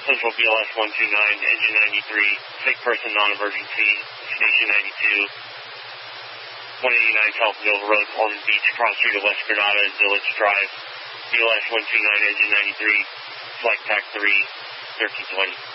Central BLS 129, engine 93, sick person non-emergency, station 92, 189 South Nova Road, Ormond Beach, cross street of West Granada and Village Drive, BLS 129, engine 93, flight pack 3, 1320.